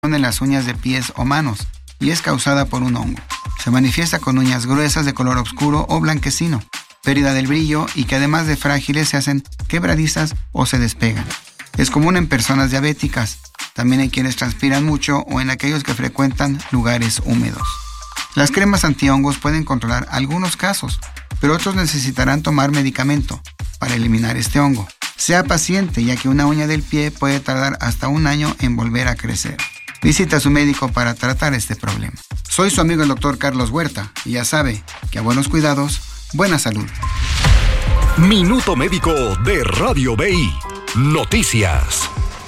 en las uñas de pies o manos y es causada por un hongo. Se manifiesta con uñas gruesas de color oscuro o blanquecino, pérdida del brillo y que además de frágiles se hacen quebradizas o se despegan. Es común en personas diabéticas. También hay quienes transpiran mucho o en aquellos que frecuentan lugares húmedos. Las cremas antihongos pueden controlar algunos casos, pero otros necesitarán tomar medicamento para eliminar este hongo. Sea paciente, ya que una uña del pie puede tardar hasta 1 año en volver a crecer. Visita a su médico para tratar este problema. Soy su amigo el Dr. Carlos Huerta y ya sabe que a buenos cuidados, buena salud. Minuto Médico de Radio BI. Noticias.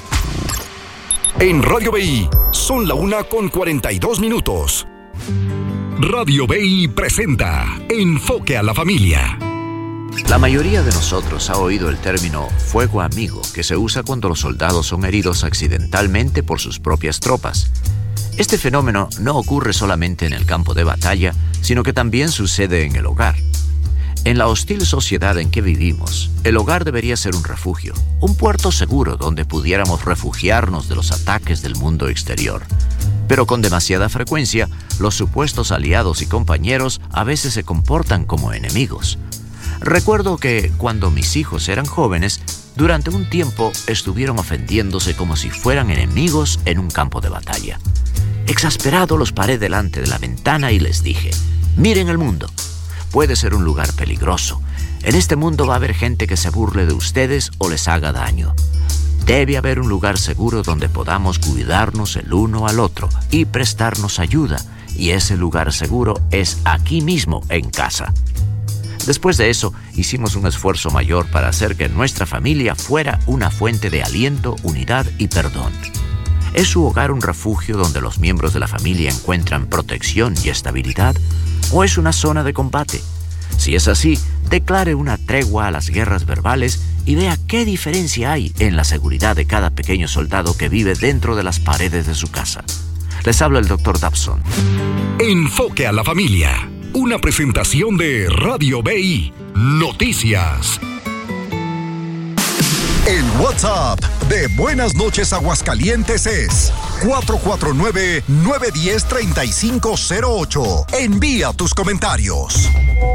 En Radio BI son la 1:42. Radio BI presenta Enfoque a la Familia. La mayoría de nosotros ha oído el término fuego amigo, que se usa cuando los soldados son heridos accidentalmente por sus propias tropas. Este fenómeno no ocurre solamente en el campo de batalla, sino que también sucede en el hogar. En la hostil sociedad en que vivimos, el hogar debería ser un refugio, un puerto seguro donde pudiéramos refugiarnos de los ataques del mundo exterior. Pero con demasiada frecuencia, los supuestos aliados y compañeros a veces se comportan como enemigos. Recuerdo que cuando mis hijos eran jóvenes, durante un tiempo estuvieron ofendiéndose como si fueran enemigos en un campo de batalla. Exasperado los paré delante de la ventana y les dije: miren el mundo. Puede ser un lugar peligroso. En este mundo va a haber gente que se burle de ustedes o les haga daño. Debe haber un lugar seguro donde podamos cuidarnos el uno al otro y prestarnos ayuda. Y ese lugar seguro es aquí mismo, en casa. Después de eso, hicimos un esfuerzo mayor para hacer que nuestra familia fuera una fuente de aliento, unidad y perdón. ¿Es su hogar un refugio donde los miembros de la familia encuentran protección y estabilidad? ¿O es una zona de combate? Si es así, declare una tregua a las guerras verbales y vea qué diferencia hay en la seguridad de cada pequeño soldado que vive dentro de las paredes de su casa. Les habla el Dr. Dabson. Enfoque a la familia. Una presentación de Radio BI. Noticias. El WhatsApp de Buenas Noches Aguascalientes es 449-910-3508. Envía tus comentarios.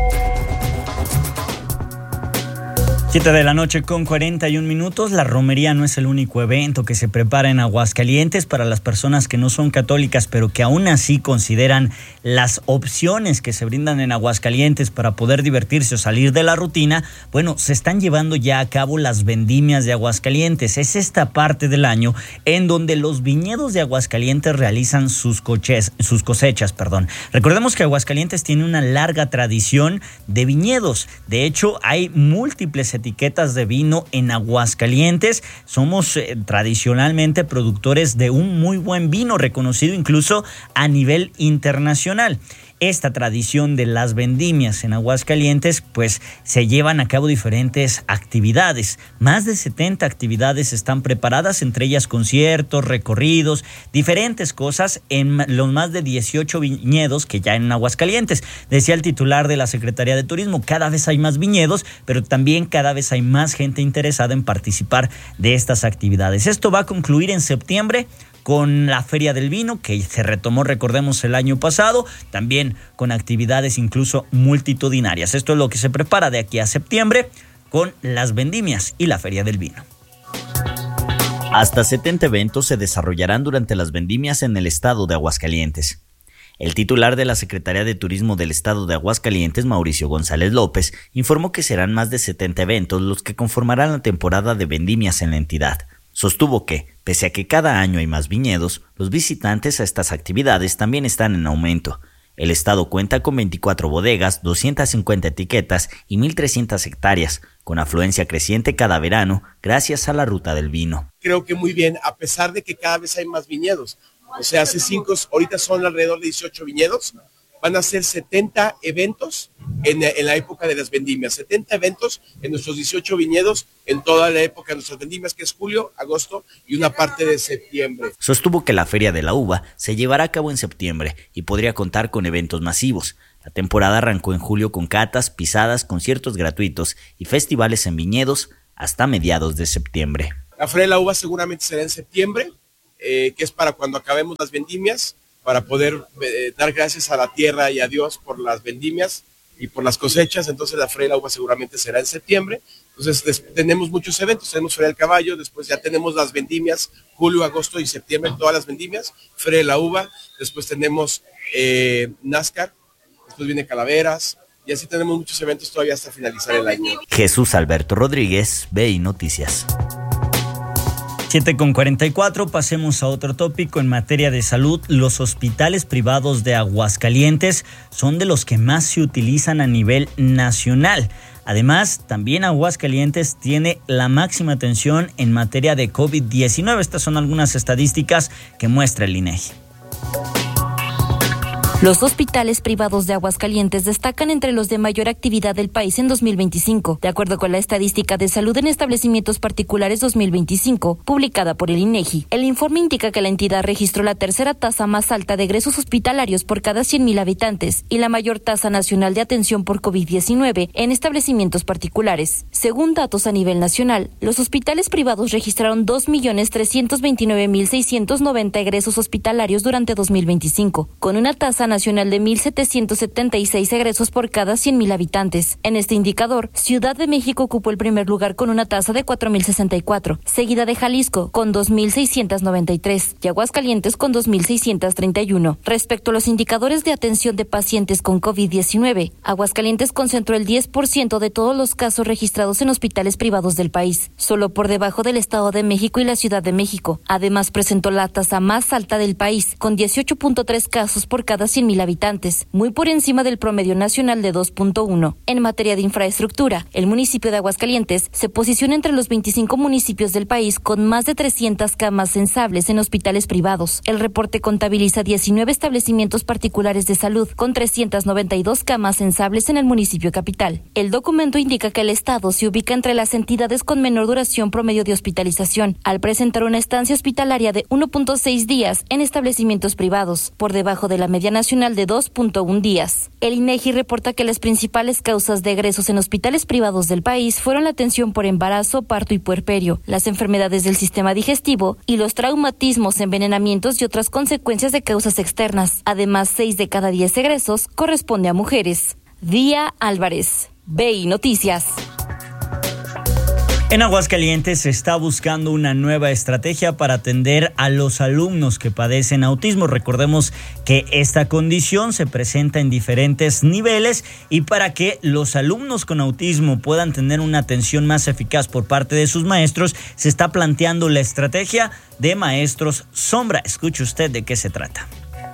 7:41 p.m. La romería no es el único evento que se prepara en Aguascalientes para las personas que no son católicas, pero que aún así consideran las opciones que se brindan en Aguascalientes para poder divertirse o salir de la rutina. Bueno, se están llevando ya a cabo las vendimias de Aguascalientes. Es esta parte del año en donde los viñedos de Aguascalientes realizan sus cosechas. Recordemos que Aguascalientes tiene una larga tradición de viñedos. De hecho, hay múltiples etiquetas de vino en Aguascalientes. Somos tradicionalmente productores de un muy buen vino, reconocido incluso a nivel internacional. Esta tradición de las vendimias en Aguascalientes, pues se llevan a cabo diferentes actividades. Más de 70 actividades están preparadas, entre ellas conciertos, recorridos, diferentes cosas en los más de 18 viñedos que ya hay en Aguascalientes. Decía el titular de la Secretaría de Turismo, cada vez hay más viñedos, pero también cada vez hay más gente interesada en participar de estas actividades. Esto va a concluir en septiembre con la Feria del Vino, que se retomó, recordemos, el año pasado, también con actividades incluso multitudinarias. Esto es lo que se prepara de aquí a septiembre con las vendimias y la Feria del Vino. Hasta 70 eventos se desarrollarán durante las vendimias en el estado de Aguascalientes. El titular de la Secretaría de Turismo del estado de Aguascalientes, Mauricio González López, informó que serán más de 70 eventos los que conformarán la temporada de vendimias en la entidad. Sostuvo que, pese a que cada año hay más viñedos, los visitantes a estas actividades también están en aumento. El estado cuenta con 24 bodegas, 250 etiquetas y 1,300 hectáreas, con afluencia creciente cada verano gracias a la Ruta del Vino. Creo que muy bien, a pesar de que cada vez hay más viñedos. O sea, ahorita son alrededor de 18 viñedos. Van a ser 70 eventos en la época de las vendimias, 70 eventos en nuestros 18 viñedos en toda la época de nuestras vendimias, que es julio, agosto y una parte de septiembre. Sostuvo que la Feria de la Uva se llevará a cabo en septiembre y podría contar con eventos masivos. La temporada arrancó en julio con catas, pisadas, conciertos gratuitos y festivales en viñedos hasta mediados de septiembre. La Feria de la Uva seguramente será en septiembre. que es para cuando acabemos las vendimias, para poder dar gracias a la tierra y a Dios por las vendimias y por las cosechas. Entonces la Feria de la Uva seguramente será en septiembre. Entonces tenemos muchos eventos, tenemos Feria del Caballo, después ya tenemos las vendimias, julio, agosto y septiembre, todas las vendimias, Feria de la Uva, después tenemos NASCAR, después viene Calaveras, y así tenemos muchos eventos todavía hasta finalizar el año. Jesús Alberto Rodríguez, BI Noticias. 7:44, pasemos a otro tópico en materia de salud. Los hospitales privados de Aguascalientes son de los que más se utilizan a nivel nacional. Además, también Aguascalientes tiene la máxima atención en materia de COVID-19. Estas son algunas estadísticas que muestra el INEGI. Los hospitales privados de Aguascalientes destacan entre los de mayor actividad del país en 2025, de acuerdo con la Estadística de Salud en Establecimientos Particulares 2025, publicada por el INEGI. El informe indica que la entidad registró la tercera tasa más alta de egresos hospitalarios por cada 100,000 habitantes y la mayor tasa nacional de atención por COVID-19 en establecimientos particulares. Según datos a nivel nacional, los hospitales privados registraron 2.329.690 egresos hospitalarios durante 2025, con una tasa nacional de 1.776 egresos por cada 100,000 habitantes. En este indicador, Ciudad de México ocupó el primer lugar con una tasa de 4.064, seguida de Jalisco con 2.693 y Aguascalientes con 2.631. Respecto a los indicadores de atención de pacientes con COVID-19, Aguascalientes concentró el 10% de todos los casos registrados en hospitales privados del país, solo por debajo del Estado de México y la Ciudad de México. Además, presentó la tasa más alta del país, con 18.3 casos por cada 100,000 habitantes, muy por encima del promedio nacional de 2.1. En materia de infraestructura, el municipio de Aguascalientes se posiciona entre los 25 municipios del país con más de 300 camas sensables en hospitales privados. El reporte contabiliza 19 establecimientos particulares de salud con 392 camas sensables en el municipio capital. El documento indica que el estado se ubica entre las entidades con menor duración promedio de hospitalización, al presentar una estancia hospitalaria de 1.6 días en establecimientos privados, por debajo de la media nacional de 2.1 días. El INEGI reporta que las principales causas de egresos en hospitales privados del país fueron la atención por embarazo, parto y puerperio, las enfermedades del sistema digestivo y los traumatismos, envenenamientos y otras consecuencias de causas externas. Además, 6 de cada 10 egresos corresponde a mujeres. Día Álvarez, BI Noticias. En Aguascalientes se está buscando una nueva estrategia para atender a los alumnos que padecen autismo. Recordemos que esta condición se presenta en diferentes niveles y para que los alumnos con autismo puedan tener una atención más eficaz por parte de sus maestros, se está planteando la estrategia de Maestros Sombra. Escuche usted de qué se trata.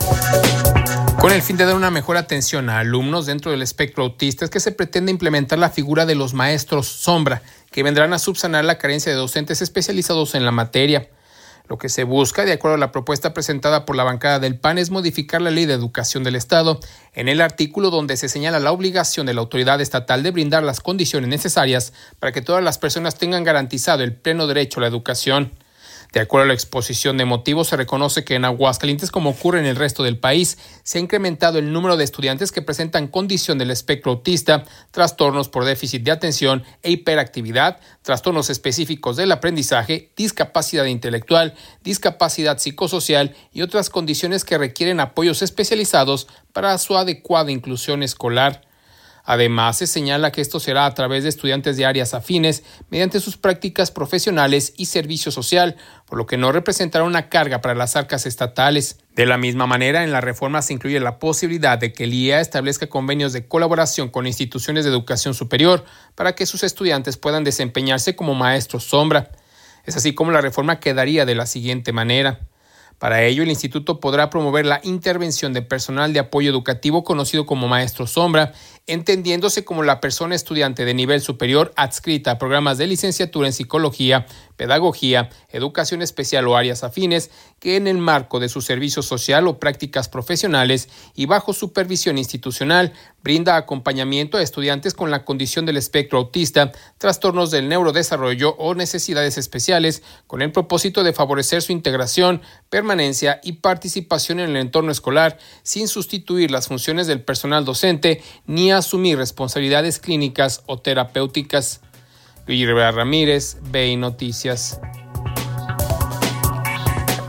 Con el fin de dar una mejor atención a alumnos dentro del espectro autista es que se pretende implementar la figura de los maestros sombra, que vendrán a subsanar la carencia de docentes especializados en la materia. Lo que se busca, de acuerdo a la propuesta presentada por la bancada del PAN, es modificar la Ley de Educación del Estado en el artículo donde se señala la obligación de la autoridad estatal de brindar las condiciones necesarias para que todas las personas tengan garantizado el pleno derecho a la educación. De acuerdo a la exposición de motivos, se reconoce que en Aguascalientes, como ocurre en el resto del país, se ha incrementado el número de estudiantes que presentan condición del espectro autista, trastornos por déficit de atención e hiperactividad, trastornos específicos del aprendizaje, discapacidad intelectual, discapacidad psicosocial y otras condiciones que requieren apoyos especializados para su adecuada inclusión escolar. Además, se señala que esto será a través de estudiantes de áreas afines mediante sus prácticas profesionales y servicio social, por lo que no representará una carga para las arcas estatales. De la misma manera, en la reforma se incluye la posibilidad de que el IEA establezca convenios de colaboración con instituciones de educación superior para que sus estudiantes puedan desempeñarse como maestros sombra. Es así como la reforma quedaría de la siguiente manera. Para ello, el instituto podrá promover la intervención de personal de apoyo educativo conocido como maestro sombra, entendiéndose como la persona estudiante de nivel superior adscrita a programas de licenciatura en psicología, pedagogía, educación especial o áreas afines, que en el marco de su servicio social o prácticas profesionales y bajo supervisión institucional brinda acompañamiento a estudiantes con la condición del espectro autista, trastornos del neurodesarrollo o necesidades especiales, con el propósito de favorecer su integración, permanencia y participación en el entorno escolar, sin sustituir las funciones del personal docente ni asumir responsabilidades clínicas o terapéuticas. Luis Rivera Ramírez, BI Noticias.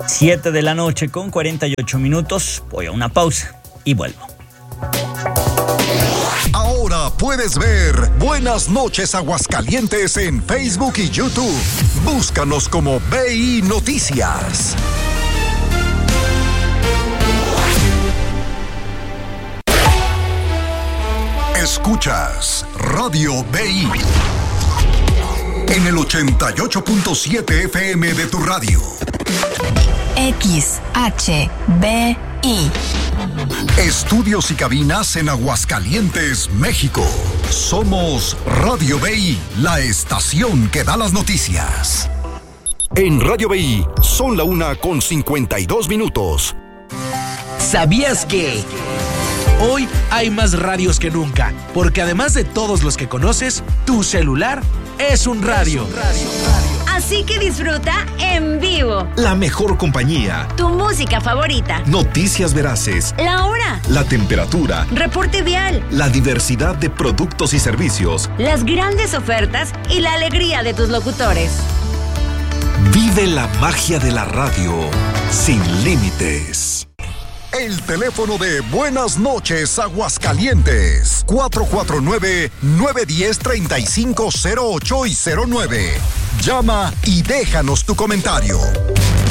7 de la noche con 48 minutos. Voy a una pausa y vuelvo. Ahora puedes ver Buenas noches Aguascalientes en Facebook y YouTube. Búscanos como BI Noticias. Escuchas Radio BI en el 88.7 FM de tu radio. XHBI. Estudios y cabinas en Aguascalientes, México. Somos Radio BI, la estación que da las noticias. En Radio BI son la 1:52. ¿Sabías que hoy hay más radios que nunca? Porque además de todos los que conoces, tu celular es un radio. Así que disfruta en vivo. La mejor compañía. Tu música favorita. Noticias veraces. La hora. La temperatura. Reporte vial. La diversidad de productos y servicios. Las grandes ofertas y la alegría de tus locutores. Vive la magia de la radio sin límites. El teléfono de Buenas noches Aguascalientes, 449-910-3508 y 09. Llama y déjanos tu comentario.